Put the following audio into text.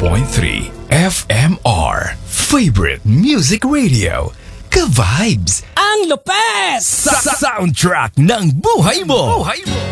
FMR Favorite Music Radio. Ka-vibes! Ang Lopez! Soundtrack ng buhay mo!